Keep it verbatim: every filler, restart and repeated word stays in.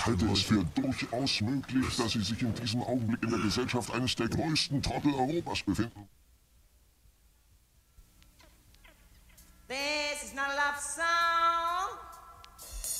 halte es für durchaus möglich, dass Sie sich in diesem Augenblick in der Gesellschaft eines der größten Trottel Europas befinden. This is not a love song.